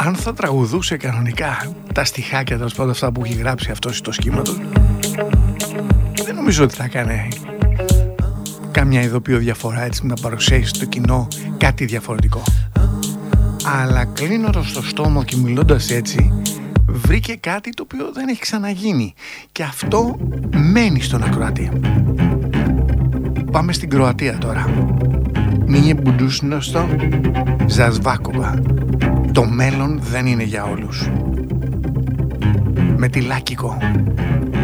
αν θα τραγουδούσε κανονικά τα στιχάκια, τέλος πάντων αυτά που έχει γράψει αυτός στο σχήμα του, δεν νομίζω ότι θα κάνει κάμια ειδοποιώ διαφορά, έτσι, να παρουσιάσει στο κοινό κάτι διαφορετικό. Αλλά κλείνοντας το στόμα και μιλώντας έτσι, βρήκε κάτι το οποίο δεν έχει ξαναγίνει, και αυτό μένει στον ακροατή. Πάμε στην Κροατία τώρα. Nije budućnost za svakoga. Το μέλλον δεν είναι για όλους. Με τη Λάκικο.